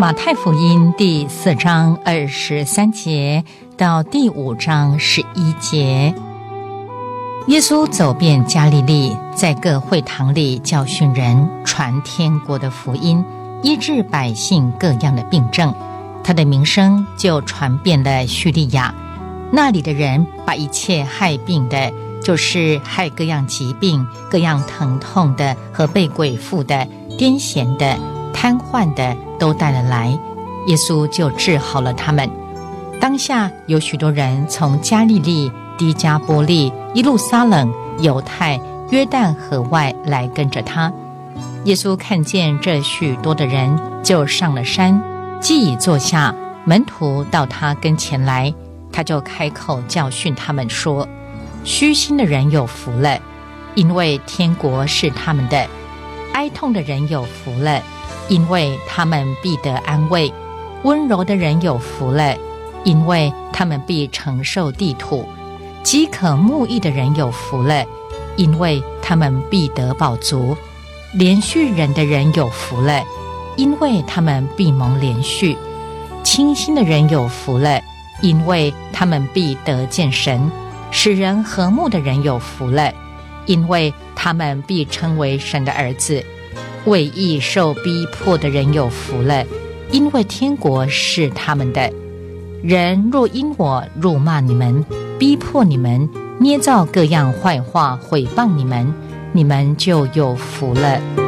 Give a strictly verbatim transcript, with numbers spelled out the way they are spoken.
马太福音第四章二十三节到第五章十一节，耶稣走遍加利利，在各会堂里教训人，传天国的福音，医治百姓各样的病症。他的名声就传遍了叙利亚，那里的人把一切害病的，就是害各样疾病、各样疼痛的和被鬼附的、癫痫的、瘫痪的都带了来，耶稣就治好了他们。当下有许多人从加利利、低加波利、耶路撒冷、犹太、约旦河外来跟着他。耶稣看见这许多的人，就上了山，既已坐下，门徒到他跟前来，他就开口教训他们说：虚心的人有福了，因为天国是他们的；哀痛的人有福了，因为他们必得安慰；温柔的人有福了，因为他们必承受地土；饥渴慕义的人有福了，因为他们必得饱足；连续人的人有福了，因为他们必蒙连续；清心的人有福了，因为他们必得见神；使人和睦的人有福了，因为他们必称为神的儿子；为义受逼迫的人有福了，因为天国是他们的。人若因我辱骂你们，逼迫你们，捏造各样坏话毁谤你们，你们就有福了。